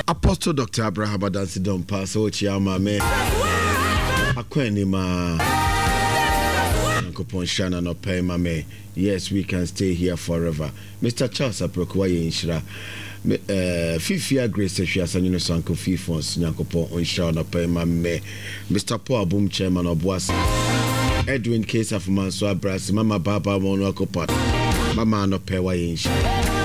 Apostle Dr. Abraham Adansi Dompa so chiama me akwanima Nkopon Shana no pay mame. Yes, we can stay here forever. Mr. Charles Aprokwa Yinshira Fifia Grace Shia Sanyo Sanko Fifons Nyankopon Onshira no pay mame. Mr. Paul Abum Chairman of Boas Edwin Case of Manso Abras Mama Baba Mono Kopat Mama no pay wa Yinshira